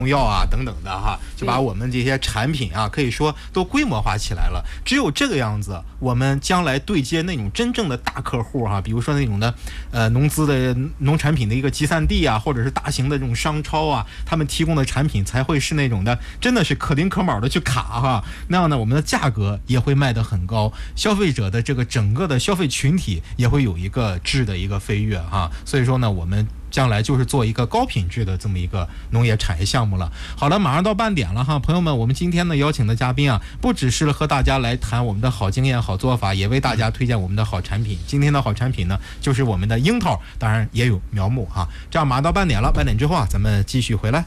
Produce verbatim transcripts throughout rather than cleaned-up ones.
农药啊等等的哈，就把我们这些产品啊，可以说都规模化起来了。只有这个样子，我们将来对接那种真正的大客户哈，比如说那种的呃农资的农产品的一个集散地啊，或者是大型的这种商超啊，他们提供的产品才会是那种的真的是可丁可卯的去卡哈，那样呢，我们的价格也会卖得很高，消费者的这个整个的消费群体也会有一个质的一个飞跃哈。所以说呢，我们将来就是做一个高品质的这么一个农业产业项目了。好了，马上到半点了哈，朋友们，我们今天呢邀请的嘉宾啊，不只是和大家来谈我们的好经验、好做法，也为大家推荐我们的好产品。今天的好产品呢，就是我们的樱桃，当然也有苗木哈。这样马上到半点了，半点之后啊，咱们继续回来。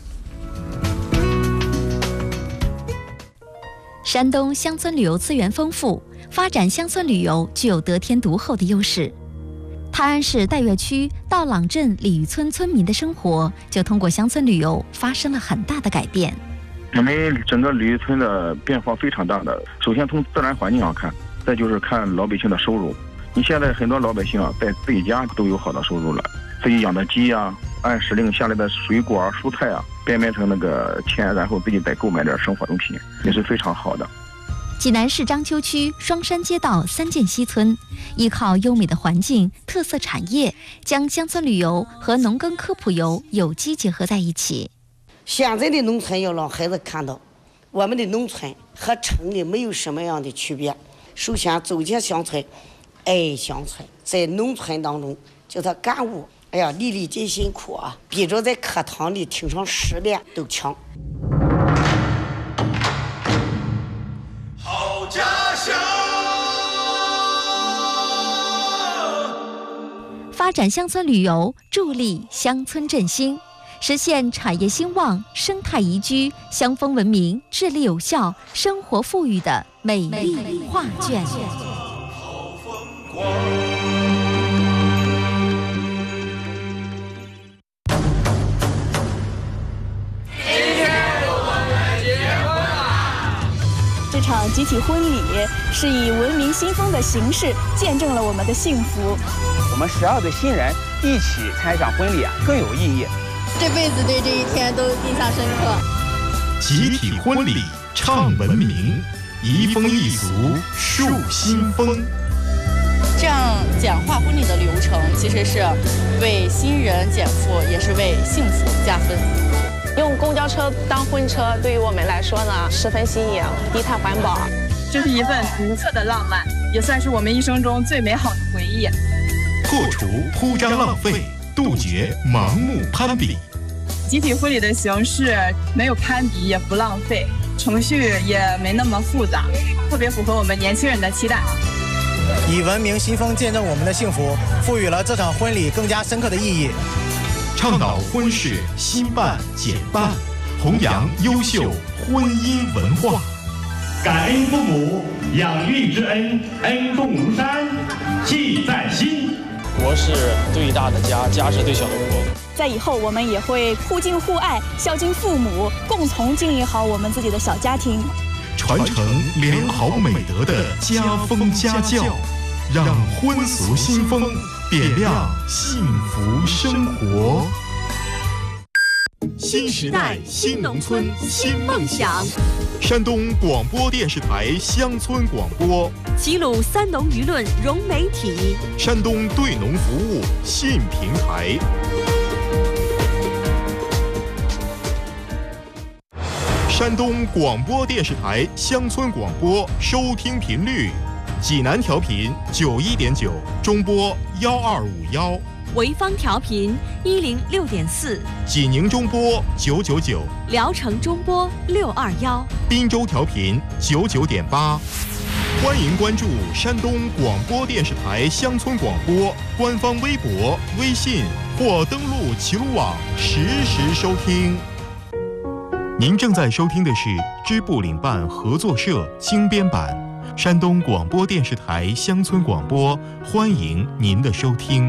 山东乡村旅游资源丰富，发展乡村旅游具有得天独厚的优势。泰安市岱岳区道朗镇鲤鱼村村民的生活就通过乡村旅游发生了很大的改变。 我们整个鲤鱼村的变化非常大的，首先从自然环境上看，再就是看老百姓的收入。你现在很多老百姓啊，在自己家都有好的收入了，自己养的鸡啊，按时令下来的水果啊、蔬菜啊，变卖成那个钱，然后自己再购买点生活用品，也是非常好的。 济南市章丘区双山街道三涧西村，依靠优美的环境、特色产业，将乡村旅游和农耕科普游有机结合在一起。 现在的农村要让孩子看到，我们的农村和城里没有什么样的区别。首先走进乡村，爱乡村，在农村当中叫他感悟，哎呀，粒粒皆辛苦啊，比着在课堂里听上十遍都强。 好家乡， 发展乡村旅游，助力乡村振兴，实现产业兴旺、生态宜居、乡风文明、治理有效、生活富裕的美丽画卷。 好风光。 这场集体婚礼是以文明新风的形式见证了我们的幸福。 我们十二对新人一起参与场婚礼啊，更有意义。 这辈子对这一天都印象深刻。 集体婚礼唱文明，移风易俗树新风。 这样简化婚礼的流程，其实是为新人减负，也是为幸福加分。 用公交车当婚车，对于我们来说呢，十分新颖，低碳环保。 这是一份独特的浪漫，也算是我们一生中最美好的回忆。 破除铺张浪费，杜绝盲目攀比。 集体婚礼的形式没有攀比，也不浪费，程序也没那么复杂，特别符合我们年轻人的期待。 以文明新风见证我们的幸福，赋予了这场婚礼更加深刻的意义。 倡导婚事新办简办，弘扬优秀婚姻文化。 感恩父母养育之恩，恩重如山，记在心。 国是对大的家，家是对小的国。 在以后，我们也会互敬互爱，孝敬父母，共同经营好我们自己的小家庭， 传承良好美德的家风家教，让婚俗新风点亮幸福生活。新时代新农村新梦想。山东广播电视台乡村广播， 齐鲁三农舆论融媒体， 山东对农服务信平台。山东广播电视台乡村广播收听频率：济南调频九一点九，中波幺二五幺； 潍坊调频一零六点四， 济宁中波九九九， 聊城中波六二幺， 滨州调频九九点八。欢迎关注山东广播电视台乡村广播官方微博、微信或登录齐鲁网实时收听。您正在收听的是支部领办合作社精编版山东广播电视台乡村广播，欢迎您的收听。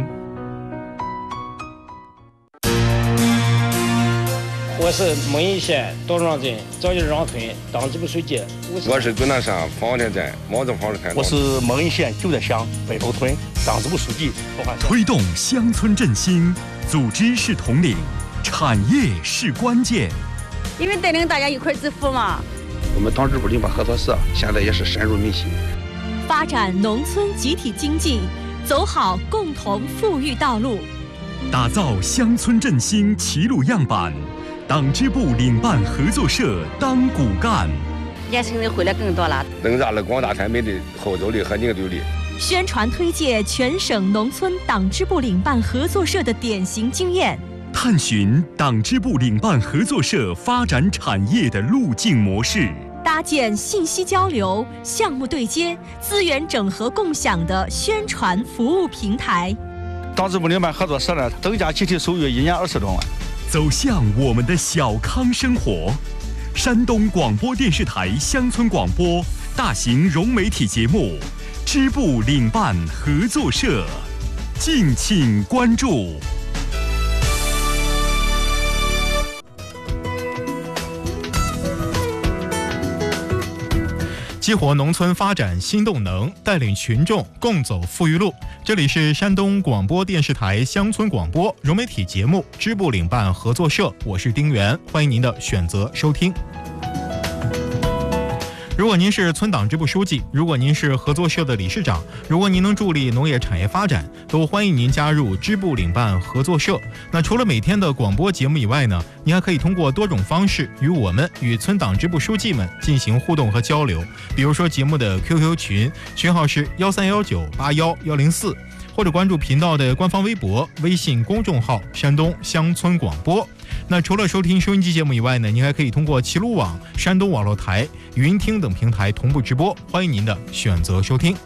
我是蒙阴县道庄镇赵家庄村党支部书记。 我是终南山房田镇毛泽房子村。 我是蒙阴县旧德乡北头村党支部书记。 推动乡村振兴，组织是统领，产业是关键。 因为带领大家一块致富嘛。 我们党支部领办合作社现在也是深入民心， 发展农村集体经济，走好共同富裕道路， 打造乡村振兴齐鲁样板。党支部领办合作社当骨干， 年轻人回来更多了， 增加了广大村民的后走力和凝聚力。 宣传推介全省农村党支部领办合作社的典型经验， 探寻党支部领办合作社发展产业的路径模式， 搭建信息交流、项目对接、资源整合共享的宣传服务平台。 党支部领办合作社呢，增加集体收入一年二十多万。 走向我们的小康生活。山东广播电视台乡村广播大型融媒体节目支部领办合作社，敬请关注。 激活农村发展新动能，带领群众共走富裕路。这里是山东广播电视台乡村广播融媒体节目支部领办合作社，我是丁源，欢迎您的选择收听。如果您是村党支部书记，如果您是合作社的理事长，如果您能助力农业产业发展，都欢迎您加入支部领办合作社。那除了每天的广播节目以外呢，您还可以通过多种方式与我们与村党支部书记们进行互动和交流。比如说节目的 Q Q 群，群号是幺三幺九八幺幺零四，或者关注频道的官方微博、微信公众号山东乡村广播。那除了收听收音机节目以外呢，您还可以通过齐鲁网、山东网络台、云听等平台同步直播，欢迎您的选择收听。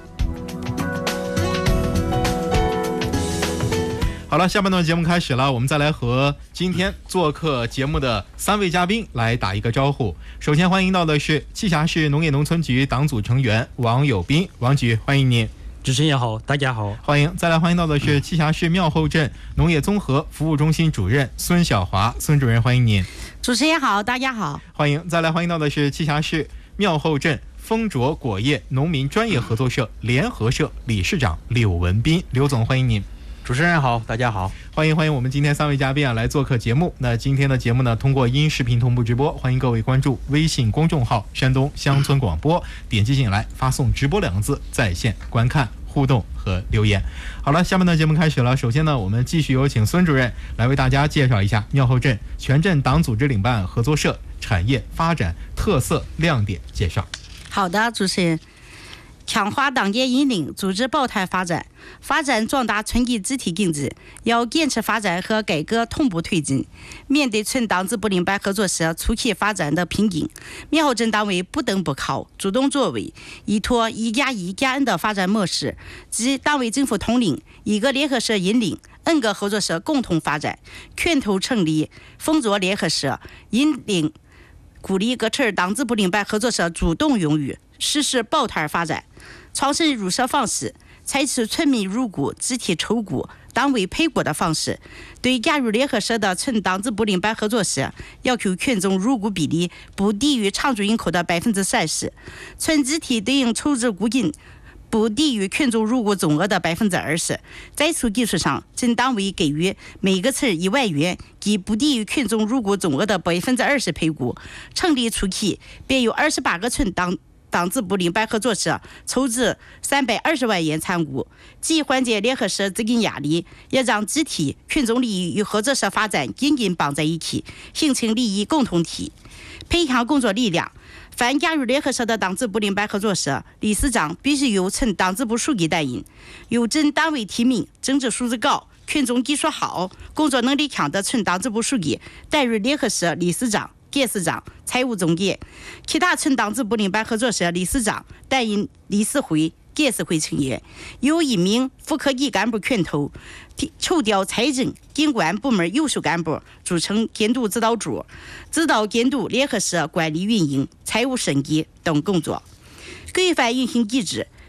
好了，下半段节目开始了，我们再来和今天做客节目的三位嘉宾来打一个招呼。首先欢迎到的是栖霞市农业农村局党组成员王友斌，王局欢迎您。 主持人也好，大家好， 欢迎。再来欢迎到的是栖霞市庙后镇农业综合服务中心主任孙晓华，孙主任欢迎您。 主持人好，大家好， 欢迎。再来欢迎到的是栖霞市庙后镇丰卓果业农民专业合作社联合社理事长柳文斌，柳总欢迎您。 主持人好，大家好， 欢迎欢迎我们今天三位嘉宾啊来做客节目。那今天的节目呢，通过音视频同步直播，欢迎各位关注微信公众号山东乡村广播，点击进来发送直播两个字在线观看互动和留言。好了，下面的节目开始了。首先呢，我们继续有请孙主任来为大家介绍一下庙后镇全镇党组织领办合作社产业发展特色亮点介绍。 好的，主持人。强化党建引领，组织抱团发展，发展壮大村级集体经济，要坚持发展和改革同步推进。面对村党支部领办合作社初期发展的瓶颈，庙后镇党委不得不靠，主动作为，依托一加一加 N 的发展模式，即党委政府统领，一个联合社引领，N 个合作社共同发展，拳头成立丰卓联合社，引领鼓励各村党支部领办合作社主动拥有，实施抱团发展，创新入社方式，采取村民入股、集体筹股、党委配股的方式，对加入联合社的村党支部领办合作社，要求群众入股比例不低于常住人口的百分之三十，村集体对应筹资股金不低于群众入股总额的百分之二十。在此基础上，镇党委给予每个村一万元，即不低于群众入股总额的百分之二十配股。成立初期，便有二十八个村党党支部领办合作社筹资三百二十万元参股，既缓解联合社资金压力，也让集体群众利益与合作社发展紧紧绑在一起，形成利益共同体。培养工作力量，凡加入联合社的党支部领办合作社，理事长必须由村党支部书记担任，由镇单位提名，政治素质高、群众技术好、工作能力强的村党支部书记担任联合社理事长、监事长、财务总监，其他村党支部领办合作社理事长担任理事会、监事会成员，由一名副科级干部牵头，抽调财政、经管部门优秀干部组成监督指导组，指导监督联合社管理运营、财务审计等工作。规范运行机制，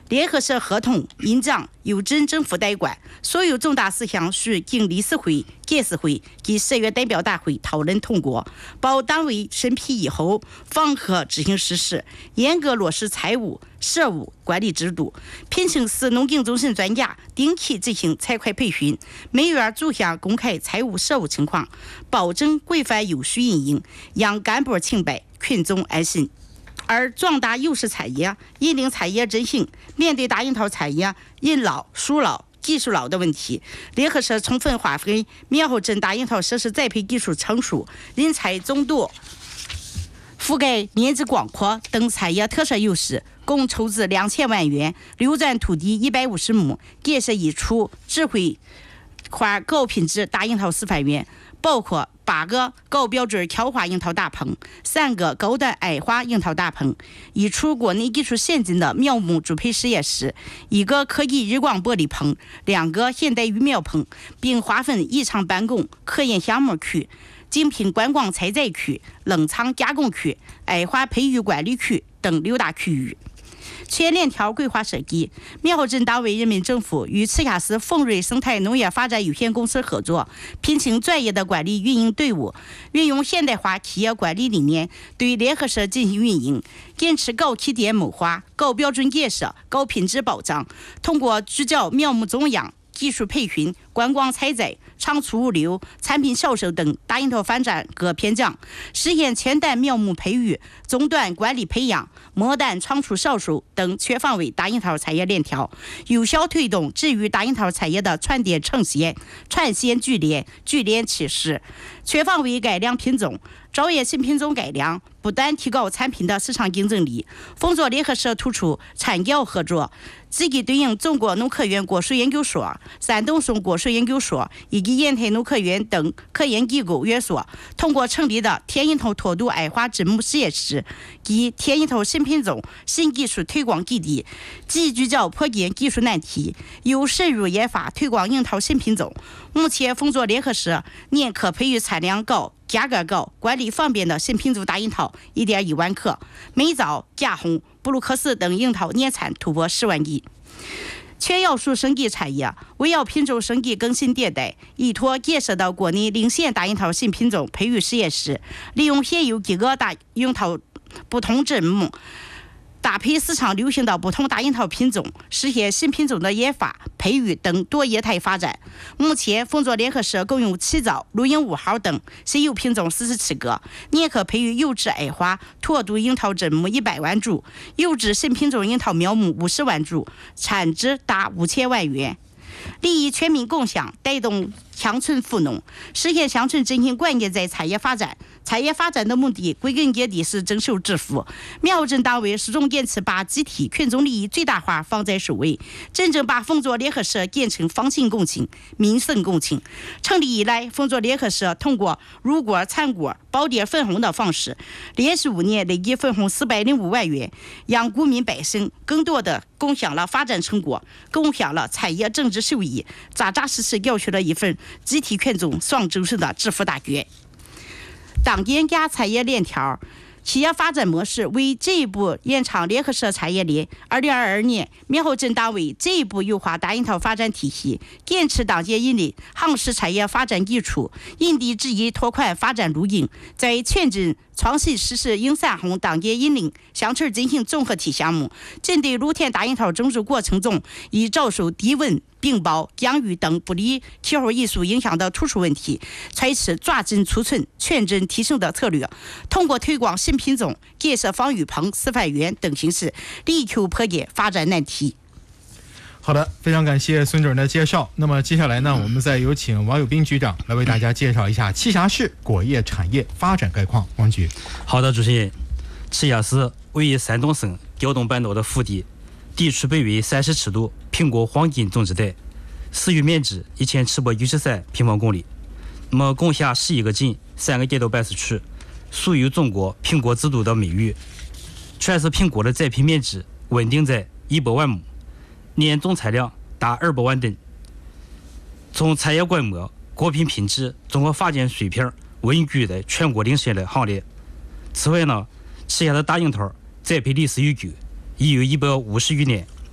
联合社合同印章由镇政府代管，所有重大事项需经理事会、监事会及社员代表大会讨论通过，报党委审批以后方可执行实施，严格落实财务、社务管理制度，聘请市农经中心专家定期进行财会培训，每月逐项公开财务社务情况，保证规范有序运营，让干部清白，群众安心。而壮大优势产业，引领产业振兴。面对大樱桃产业因老、属老、技术老的问题，联合社充分发挥苗后镇大樱桃设施栽培技术成熟、人才众多、覆盖面积广阔等产业特色优势，共筹资两千万元，流转土地一百五十亩，建设一处智慧化高品质大樱桃示范园，包括八个高标准挑花樱桃大棚，三个高端矮花樱桃大棚，一处国内技术先进的苗木栽培实验室，一个科技日光玻璃棚，两个现代育苗棚，并划分异常办公、科研项目区、精品观光采摘区、冷藏加工区、矮花培育管理区等六大区域。全链条规划设计，苗后镇党委人民政府与直辖市丰瑞生态农业发展有限公司合作，聘请专业的管理运营队伍，运用现代化企业管理理念，对联合社进行运营，坚持高起点谋划、高标准建设、高品质保障，通过聚焦苗木种养、技术培训、观光采摘、仓储物流、产品销售等大樱桃发展各篇章，实现前段苗木培育、中段管理培养、末段仓储销售等全方位大樱桃产业链条，有效推动治愈大樱桃产业的串点成线、串线聚链、聚链起势，全方位改良品种，着眼新品种改良，不断提高产品的市场竞争力。丰作联合社突出产教合作，积极对应中国农科院果树研究所、山东省果树研究所以及烟台农科院等科研机构约所，通过成立的天樱桃脱毒矮花植木实验室及天樱桃新品种新技术推广基地，积极聚焦破解技术难题，有深入研发推广樱桃新品种。目前丰作联合社年可培育产量高、价格高、管理方便的新品种大樱桃 一点一万克，美枣、嘉红、布鲁克斯等樱桃年产突破十万亿。全要素升级产业，围绕品种升级更新迭代，依托建设到国内领先大樱桃新品种培育实验室，利用现有几个大樱桃不同种木，搭配市场流行的不同大樱桃品种，实现新品种的研发、培育等多业态发展。目前，丰作联合社共有七枣、鹿樱五号等新有品种四十七个，年可培育优质矮花、脱毒樱桃砧木一百万株，优质新品种樱桃苗木五十万株，产值达五千万元。利益全民共享，带动乡村富农，实现乡村振兴关键在产业发展。产业发展的目的，归根结底是增收致富。苗后镇党委始终坚持把集体群众利益最大化放在首位，真正把丰作联合社建成方兴共庆、民生共庆。成立以来，丰作联合社通过入果、参果、包点分红的方式，连续五年累计分红四百零五万元，让股民百姓更多的共享了发展成果，共享了产业政治收益，扎扎实实交出了一份集体群众双周身的致富大卷。当严加产业链条，企业发展模式为进一步延长联合社产业链。二零二二年，苗后镇党委进一步优化大樱桃发展体系，坚持党建引领夯实产业发展基础，因地制宜拓宽发展路径，在全镇创新实施迎三红党建引领乡村振兴综合体项目，针对露天大樱桃种植过程中易遭受低温、冰雹、降雨等不利气候因素影响的突出问题，采取抓紧储存、全镇提升的策略，通过推广新品种、建设防雨棚、示范园等形式，力求破解发展难题。 好的，非常感谢孙主任的介绍。那么接下来呢，我们再有请王友斌局长来为大家介绍一下栖霞市果业产业发展概况。王局。 好的，主持人，栖霞市位于山东省胶东半岛的腹地，地处北纬三十七度，苹果黄金种植带，市域面积一千七百一十三平方公里，那么共辖十一个镇、三个街道办事区，素有中国苹果之都的美誉。全市苹果的栽培面积稳定在一百万亩，年总产量达二百万吨。从产业规模、果品品质、综合发展水平稳居在全国领先的行列。此外呢，栖霞的大樱桃栽培历史悠久，已有一百五十余年。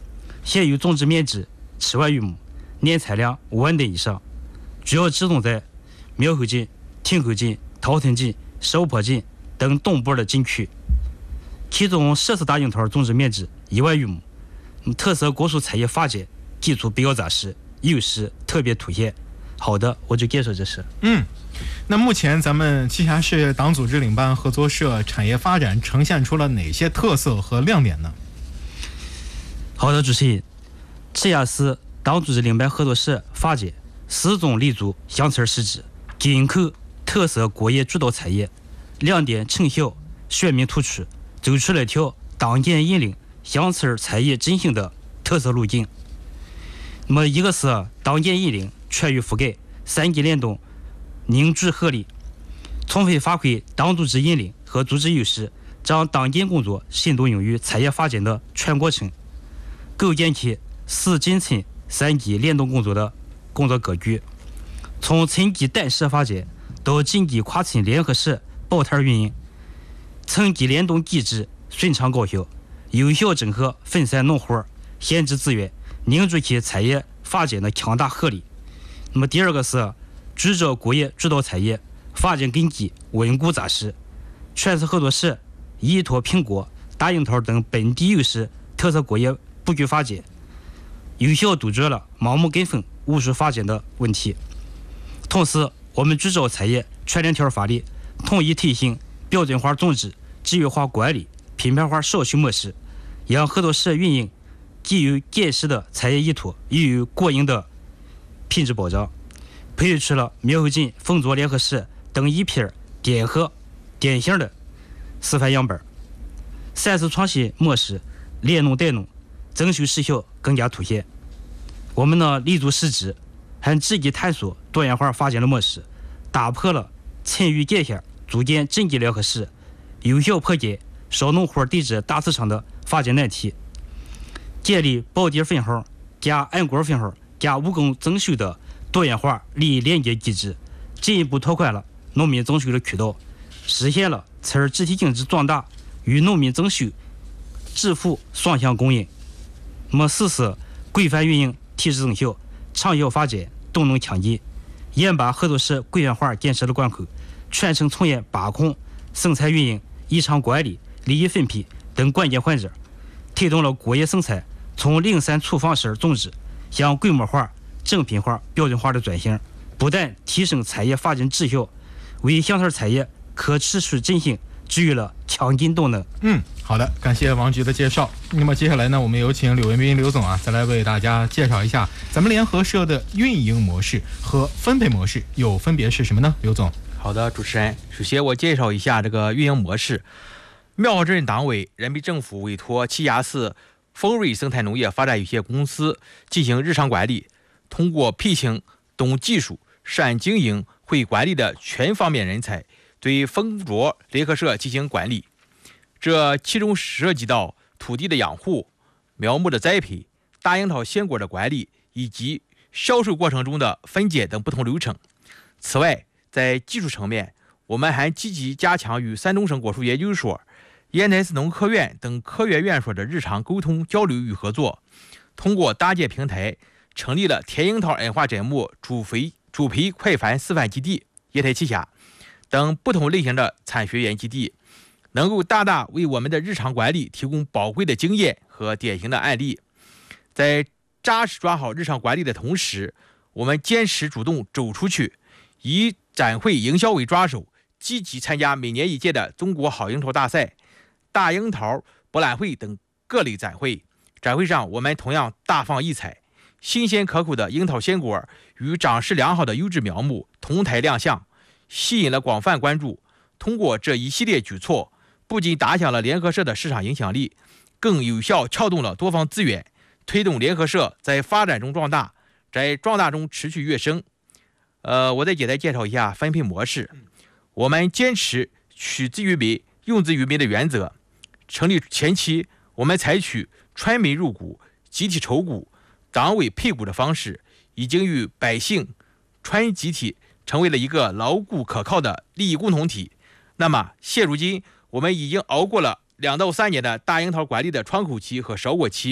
现有种植面积七万余亩，年产量五万吨以上，主要集中在苗后镇、亭口镇、桃藤镇、石湖坡镇等东部的镇区。其中设施大樱桃种植面积一万余亩，特色果蔬产业发展基础比较扎实，优势特别凸显。好的，我就介绍这些。 嗯，那目前咱们栖霞市党组织领办合作社产业发展呈现出了哪些特色和亮点呢？ 好的，主持人，栖霞市党组织领办合作社发展始终立足乡村实质，紧扣特色果业主导产业，亮点成效鲜明突出，走出了一条党建引领乡村产业振兴的特色路径。那么一个是党建引领全域覆盖，三级联动凝聚合力，充分发挥党组织引领和组织优势，将党建工作深度用于产业发展的全过程，构建起市进村三级联动工作的工作格局。从村级单社发展到镇级跨村联合社抱摊运营，村级联动机制顺畅高效，有效整合分散农活闲置资源，凝聚起产业发展的强大合力。那么第二个是聚焦果业主导产业，发展根基稳固扎实。全市合作社依托苹果、大樱桃等本地优势特色果业布局发展，有效杜绝了盲目跟风、误区发展的问题。同时，我们聚焦产业全链条发力，统一推行标准化种植、制约化管理、品牌化社区模式，让合作社运营既有坚实的产业依托，又有过硬的品质保障，培育出了苗后镇、丰作联合社等一批典和典型的示范样本。三次创新模式联农带农，增收实效更加凸显。我们呢立足实质，还积极探索多元化发展的模式，打破了村域界限，组建镇级联合社，有效破解少农户地质大市场的发展难题，建立保地分号加按果分号加务工增收的多元化利益连接机制，进一步拓宽了农民增收的渠道，实现了村集体经济壮大与农民增收致富双向共赢。那么四是规范运营，提质增效，长效发展，动能强劲，严把合作社规范化建设的关口，全程从严把控生产运营、异常管理、利益分配等关键环节，推动了果业生产从零散粗放式种植向规模化、正品化、标准化的转型，不但提升产业发展质效，为乡村产业可持续振兴给予了强劲动能。 嗯，好的，感谢王局的介绍。那么接下来呢，我们有请柳文斌刘总啊，再来为大家介绍一下咱们联合社的运营模式和分配模式又分别是什么呢？刘总。 好的，主持人，首先我介绍一下这个运营模式。苗后镇党委、人民政府委托栖霞市丰瑞生态农业发展有限公司进行日常管理，通过聘请懂技术、善经营、会管理的全方面人才，对丰卓联合社进行管理。这其中涉及到土地的养护、苗木的栽培、大樱桃鲜果的管理以及销售过程中的分拣等不同流程。此外，在技术层面，我们还积极加强与山东省果蔬研究所、烟台市农科院等科研院所的日常沟通交流与合作，通过搭建平台，成立了甜樱桃矮化砧木主肥主培快繁示范基地、烟台栖霞等不同类型的产学研基地，能够大大为我们的日常管理提供宝贵的经验和典型的案例。在扎实抓好日常管理的同时，我们坚持主动走出去，以展会营销为抓手，积极参加每年一届的中国好樱桃大赛、大樱桃博览会等各类展会。展会上，我们同样大放异彩，新鲜可口的樱桃鲜果与长势良好的优质苗木同台亮相，吸引了广泛关注。通过这一系列举措，不仅打响了联合社的市场影响力，更有效撬动了多方资源，推动联合社在发展中壮大，在壮大中持续跃升。呃，我再简单介绍一下分配模式。我们坚持取之于民、用之于民的原则。成立前期，我们采取川民入股、集体筹股、党委配股的方式，已经与百姓川集体成为了一个牢固可靠的利益共同体。那么现如今，我们已经熬过了两到三年的大樱桃管理的窗口期和少果期，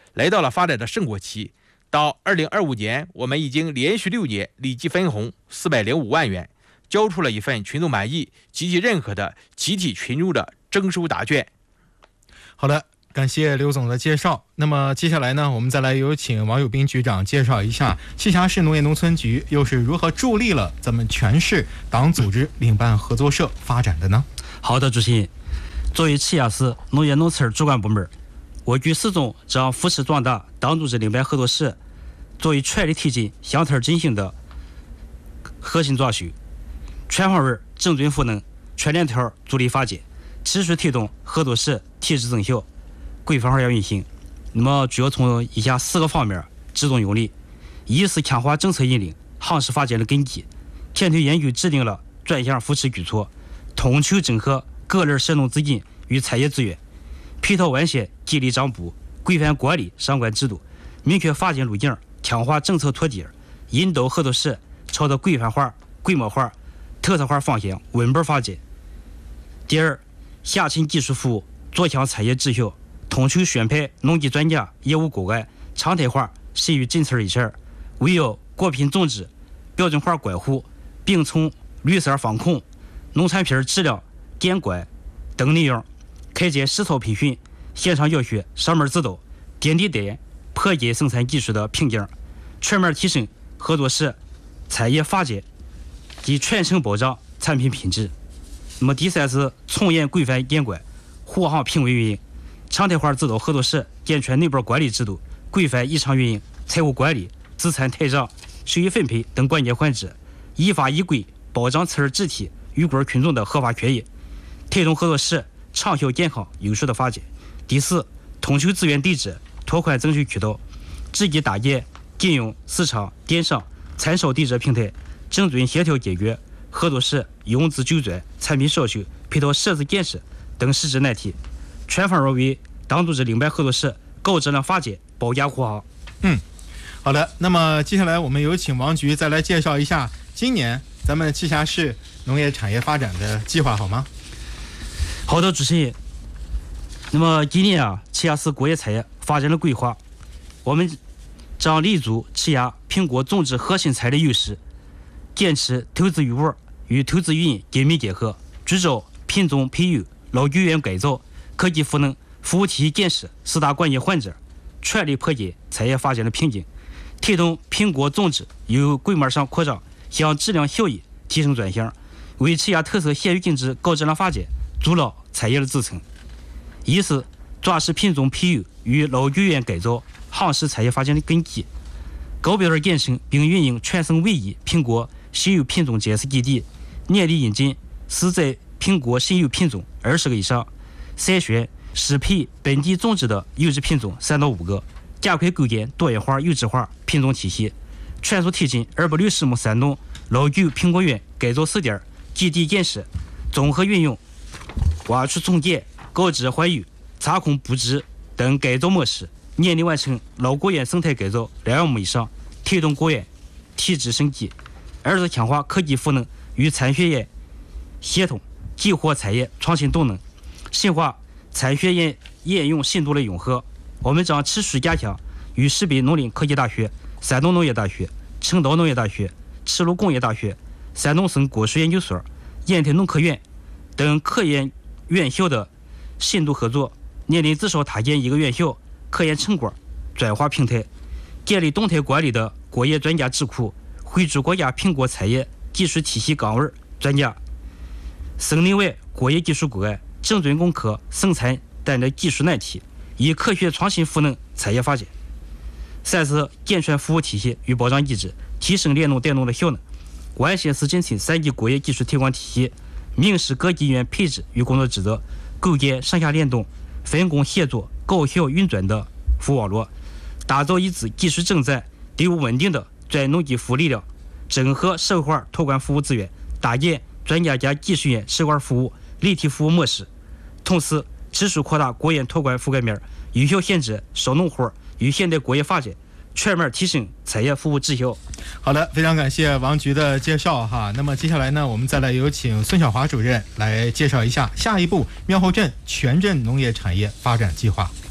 来到了发展的盛果期。到二零二五年，我们已经连续六年累计分红四百零五万元，交出了一份群众满意、集体认可的集体群众的征收答卷。 好的，感谢刘总的介绍。那么接下来呢，我们再来有请王友斌局长介绍一下栖霞市农业农村局又是如何助力了咱们全市党组织领办合作社发展的呢？ 好的，主持人，作为栖霞市农业农村主管部门，我局始终将扶持壮大党组织领办合作社作为全力推进乡村振兴的核心抓手，全方位整顿赋能，全链条助力发展，持续推动合作社体制增效、规范化运行。那么主要从以下四个方面集中用力：一是强化政策引领、夯实发展的根基，前推研究制定了专项扶持举措，统筹整合各类社农资金与产业资源，配套完善激励账簿，规范管理相关制度，明确发展路径，强化政策托底，引导合作社朝着规范化、规模化、特色化方向稳步发展。第二，下沉技术服务，做强产业质效，统筹选派农技专家、业务骨干，常态化适于政策一事，围绕果品种植、标准化管护，并从绿色防控、农产品质量监管等内容，开展实操培训、现场教学、上门指导，点对点破解生产技术的瓶颈，全面提升合作社产业发展及全程保障产品品质。那么第三是从严规范监管，护航平稳运营，常态化指导合作社健全内部管理制度，规范异常运营、财务管理、资产台账、收益分配等关键环节，依法依规保障此儿主体与国群众的合法权益，推动合作社长效健康有序的发展。第四，统筹资源对接，拓宽增收渠道，积极搭建金融、市场、电商、产销对接平台，精准协调解决合作社融资周转、产品销售、配套设施建设等实质难题，全方位为党组织领办合作社高质量发展保驾护航。 嗯，好的。那么接下来我们有请王局再来介绍一下今年咱们栖霞市农业产业发展的计划，好吗？ 好的，主持人。那么今年啊，栖霞市果业产业发展的规划，我们将立足栖霞苹果种植核心产业优势，坚持投资育物与投资运营紧密结合，聚焦品种培育、老育园改造、科技赋能、服务体系建设四大关键环节，全力破解产业发展的瓶颈，推动苹果种植由规模上扩张向质量效益提升转型，为栖霞特色县域经济高质量发展筑牢产业的支撑。一是抓实品种培育与老育园改造，夯实产业发展的根基，高标准建成并运营全省唯一苹果新有品种检测基地，年底引进实在苹果新有品种二十个以上，筛选适配本地种植的优质品种三到五个，加快构建多元化、优质化品种体系，全速推进二百六十亩山东老育苹果园改造试点基地建设，综合运用挖出重建、高质环育、查空布置等改造模式，年内完成老果园生态改造两万亩以上，推动果园体制升级。二是强化科技赋能与产学研协同，激活产业创新动能，深化产学研研用深度的融合。我们将持续加强与市北农林科技大学、山东农业大学、青岛农业大学、赤鹿工业大学、山东省果树研究所、烟台农科院等科研院校的深度合作，年内至少搭建一个院校科研成果转化平台，建立动态管理的果业专家智库，汇聚国家苹果产业技术体系岗位专家，省内外果业技术骨干，精准攻克生产端的技术难题，以科学创新赋能产业发展。三是健全服务体系与保障机制，提升联农带农的效能，完善市政村三级果业技术推广体系，明示各级园配置与工作职责，构建上下联动、分工协作、高效运转的服务网络，打造一支技术精湛、队伍稳定的专农技服务力量，整合社会化托管服务资源，搭建专家加技术员社会化服务立体服务模式，同时持续扩大果园托管覆盖面，有效限制少农户与现代果业发展，全面提升产业服务质效。 好的，非常感谢王局的介绍哈。那么接下来呢，我们再来有请孙晓华主任来介绍一下下一步苗后镇全镇农业产业发展计划。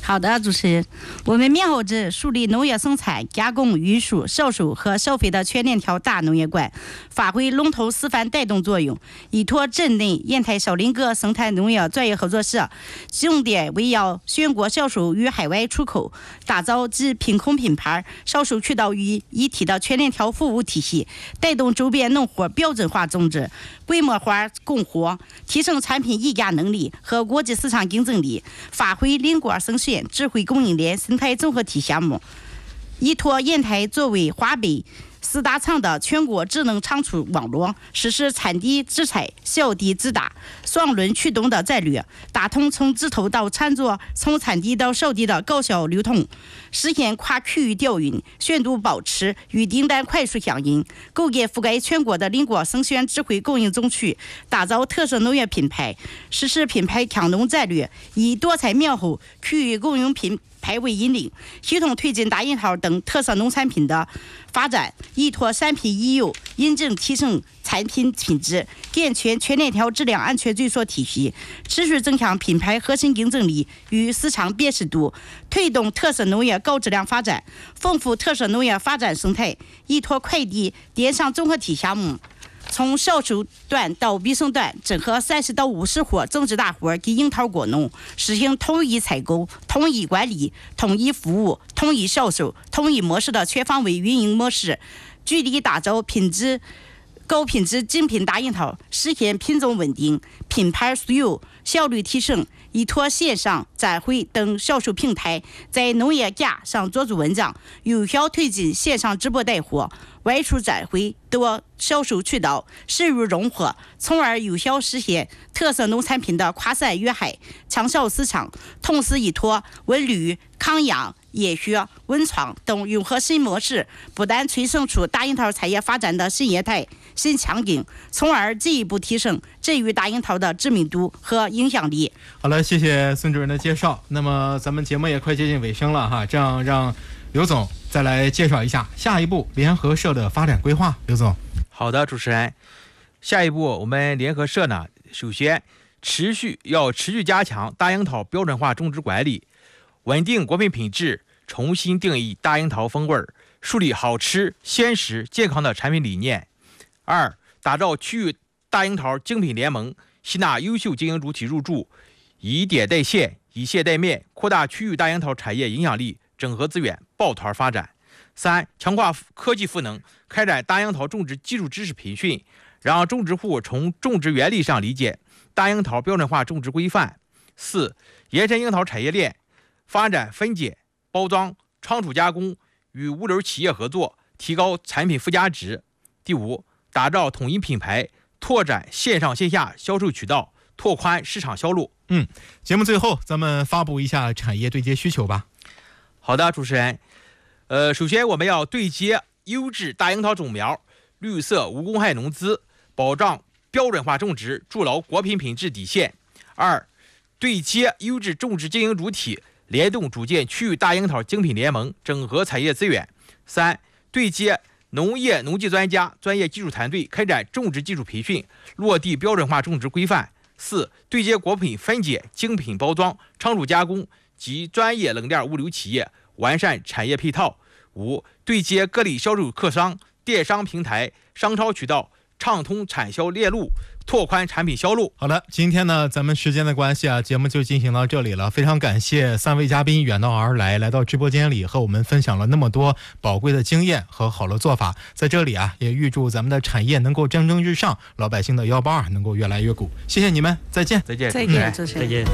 好的，主持人，我们面后指树立农业生产、加工、运输、销售和消费的全链条大农业观，发挥龙头示范带动作用，依托镇内烟台小林阁生态农业专业合作社，重点围绕全国销售与海外出口，打造集品控品牌、销售渠道于一体的全链条服务体系，带动周边农户标准化种植、规模化供货，提升产品议价能力和国际市场竞争力，发挥邻国生鲜智慧供应链生态综合体项目，依托烟台作为华北四大厂的全国智能仓储网络，实施产地直采、小地直达双轮驱动的战略，打通从直投到餐桌、从产地到售地的高效流通，实现跨区域调运、深度保持与订单快速响应，构建覆盖全国的邻国生鲜智慧供应中区，打造特色农业品牌，实施品牌强农战略，以多采苗后区域供应品牌为引领，系统推进大樱桃等特色农产品的发展，依托产品已有认证提升产品品质，健全全链条质量安全追溯体系，持续增强品牌核心竞争力与市场辨识度，推动特色农业高质量发展，丰富特色农业发展生态，依托快递电商综合体项目，从销售端到备送端，整合三十到五十户种植大户及樱桃果农，实行统一采购、统一管理、统一服务、统一销售、统一模式的全方位运营模式，聚力打造品质高品质精品大樱桃，实现品种稳定、品牌所有、效率提升，依托线上、展会等销售平台，在农业价上做出文章，有效推进线上直播带货、外出展会多销售渠道深入融合，从而有效实现特色农产品的跨山越海、畅销市场。同时依托文旅、康养、研学、文创等融合新模式，不但催生出大樱桃产业发展的新业态、新强劲，从而进一步提升镇域大樱桃的知名度和影响力。 好了，谢谢孙主任的介绍。那么咱们节目也快接近尾声了哈，这样让刘总再来介绍一下下一步联合社的发展规划。刘总。 好的，主持人，下一步我们联合社呢，首先持续要持续加强大樱桃标准化种植管理，稳定果品品质，重新定义大樱桃风味，树立好吃、鲜食、健康的产品理念。二，打造区域大樱桃精品联盟，吸纳优秀经营主体入驻，以点带线，以线带面，扩大区域大樱桃产业影响力，整合资源，抱团发展。三，强化科技赋能，开展大樱桃种植基础知识培训，让种植户从种植原理上理解大樱桃标准化种植规范。四，延伸樱桃产业链，发展分解、包装、仓储加工，与物流企业合作，提高产品附加值。第五，打造统一品牌，拓展线上线下销售渠道，拓宽市场销路。 嗯，节目最后咱们发布一下产业对接需求吧。 好的，主持人。呃，首先我们要对接优质大樱桃种苗，绿色无公害农资，保障标准化种植，筑牢果品品质底线。二，对接优质种植经营主体，联动组建区域大樱桃精品联盟，整合产业资源。三，对接农业农技专家、专业技术团队，开展种植技术培训，落地标准化种植规范。四，对接果品分解、精品包装、仓储加工及专业冷链物流企业，完善产业配套。五，对接各类销售客商、电商平台、商超渠道，畅通产销链路，拓宽产品销路。 好了，今天呢，咱们时间的关系啊，节目就进行到这里了。非常感谢三位嘉宾远道而来，来到直播间里和我们分享了那么多宝贵的经验和好的做法。在这里啊，也预祝咱们的产业能够蒸蒸日上，老百姓的腰包啊能够越来越鼓。谢谢你们，再见， 再见， 再见，主持人， 再见。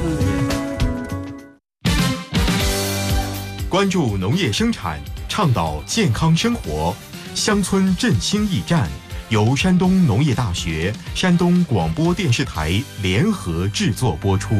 关注农业生产，倡导健康生活，乡村振兴驿站由山东农业大学、山东广播电视台联合制作播出。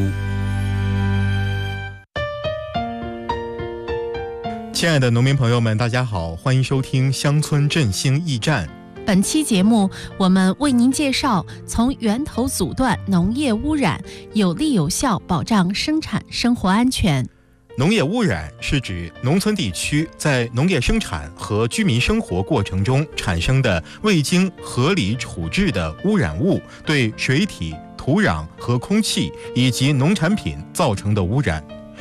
亲爱的农民朋友们，大家好，欢迎收听乡村振兴驿站。 本期节目，我们为您介绍从源头阻断农业污染，有力有效保障生产生活安全。 农业污染是指农村地区在农业生产和居民生活过程中产生的未经合理处置的污染物对水体、土壤和空气以及农产品造成的污染。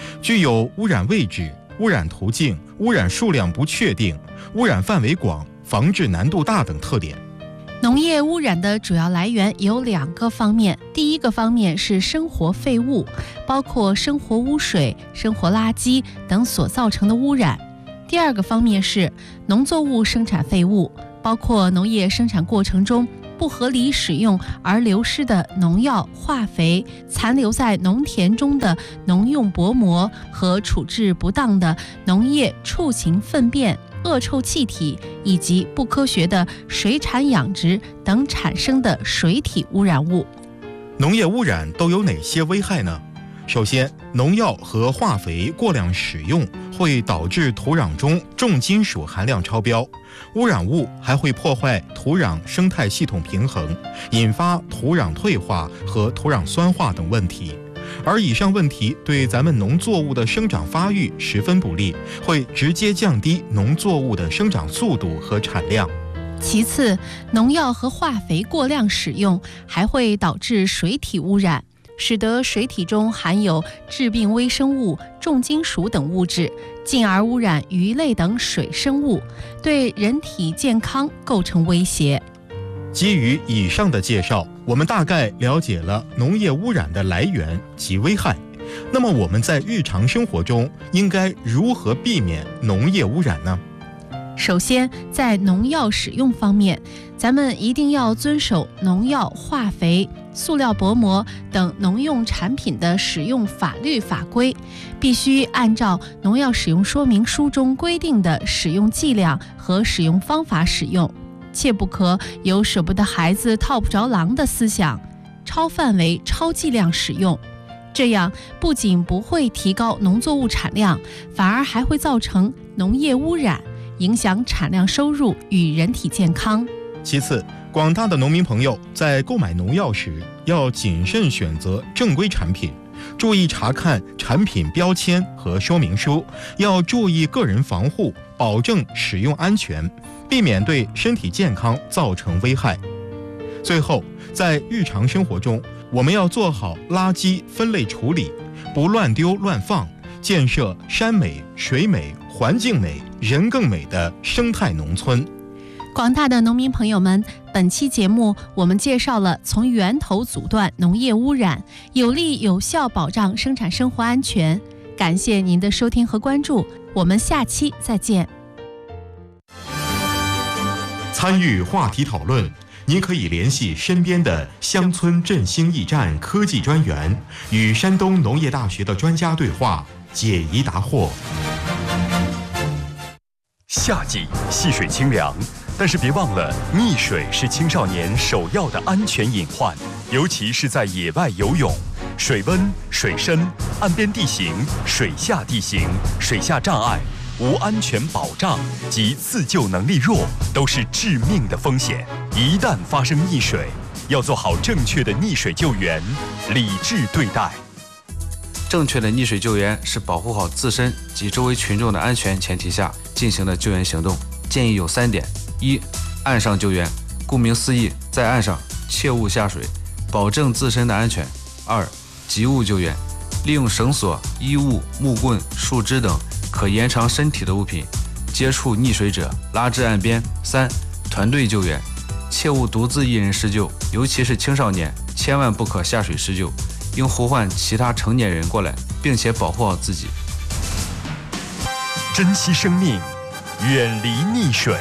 具有污染位置、污染途径、污染数量不确定、污染范围广、防治难度大等特点。 农业污染的主要来源有两个方面，第一个方面是生活废物，包括生活污水、生活垃圾等所造成的污染；第二个方面是农作物生产废物，包括农业生产过程中不合理使用而流失的农药、化肥，残留在农田中的农用薄膜和处置不当的农业畜禽粪便、恶臭气体，以及不科学的水产养殖等产生的水体污染物。 农业污染都有哪些危害呢？首先，农药和化肥过量使用会导致土壤中重金属含量超标，污染物还会破坏土壤生态系统平衡，引发土壤退化和土壤酸化等问题。而以上问题对咱们农作物的生长发育十分不利，会直接降低农作物的生长速度和产量。 其次，农药和化肥过量使用还会导致水体污染，使得水体中含有致病微生物、重金属等物质，进而污染鱼类等水生物，对人体健康构成威胁。 基于以上的介绍，我们大概了解了农业污染的来源及危害。那么我们在日常生活中应该如何避免农业污染呢？ 首先，在农药使用方面，咱们一定要遵守农药、化肥、塑料薄膜等农用产品的使用法律法规，必须按照农药使用说明书中规定的使用剂量和使用方法使用，切不可有舍不得孩子套不着狼的思想，超范围、超剂量使用。这样不仅不会提高农作物产量，反而还会造成农业污染，影响产量收入与人体健康。 其次，广大的农民朋友在购买农药时要谨慎选择正规产品，注意查看产品标签和说明书，要注意个人防护，保证使用安全，避免对身体健康造成危害。最后，在日常生活中，我们要做好垃圾分类处理，不乱丢乱放，建设山美、水美、环境美、人更美的生态农村。 广大的农民朋友们，本期节目我们介绍了从源头阻断农业污染，有力有效保障生产生活安全。感谢您的收听和关注，我们下期再见。 参与话题讨论，您可以联系身边的乡村振兴驿站科技专员，与山东农业大学的专家对话，解疑答惑。 夏季戏水清凉，但是别忘了，溺水是青少年首要的安全隐患，尤其是在野外游泳。水温、水深、岸边地形、水下地形、水下障碍、无安全保障及自救能力弱，都是致命的风险。一旦发生溺水，要做好正确的溺水救援，理智对待。 正确的溺水救援是保护好自身及周围群众的安全前提下进行的救援行动。建议有三点：一、岸上救援，顾名思义，在岸上切勿下水，保证自身的安全。二、急物救援，利用绳索、衣物、木棍、树枝等可延长身体的物品，接触溺水者拉至岸边。三、团队救援，切勿独自一人施救，尤其是青少年，千万不可下水施救，应呼唤其他成年人过来，并且保护好自己。 珍惜生命，远离溺水。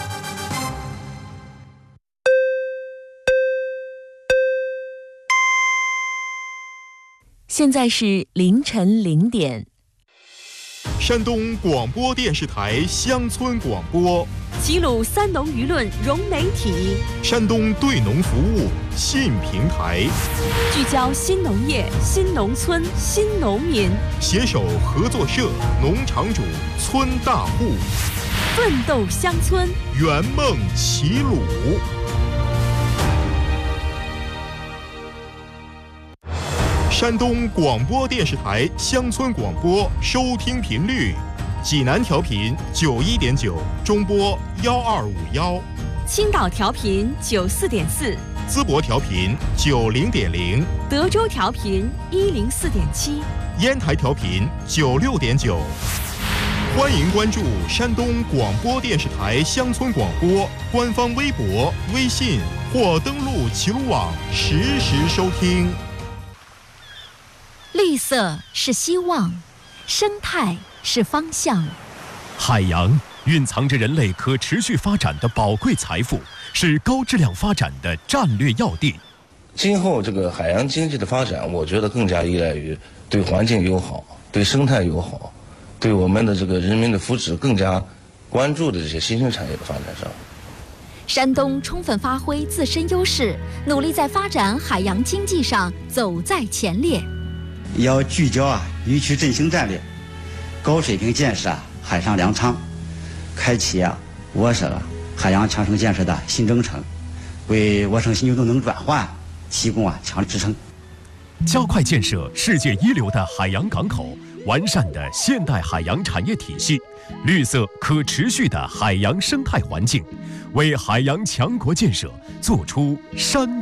现在是凌晨零点。 山东广播电视台乡村广播， 齐鲁三农舆论融媒体， 山东对农服务新平台， 聚焦新农业、新农村、新农民， 携手合作社、农场主、村大户， 奋斗乡村， 圆梦齐鲁。山东广播电视台乡村广播收听频率：济南调频九一点九，中波幺二五幺； 青岛调频九四点四， 淄博调频九零点零， 德州调频一零四点七， 烟台调频九六点九。欢迎关注山东广播电视台乡村广播官方微博、微信或登录齐鲁网实时收听。 绿色是希望，生态是方向。 海洋蕴藏着人类可持续发展的宝贵财富，是高质量发展的战略要地。 今后这个海洋经济的发展，我觉得更加依赖于对环境友好、对生态友好、对我们的这个人民的福祉更加关注的这些新兴产业的发展上。 山东充分发挥自身优势，努力在发展海洋经济上走在前列。 要聚焦啊渔区振兴战略，高水平建设啊海上粮仓，开启啊我省海洋强城建设的新征程，为我省新旧动能转换提供啊强支撑。 加快建设世界一流的海洋港口，完善的现代海洋产业体系，绿色可持续的海洋生态环境，为海洋强国建设做出山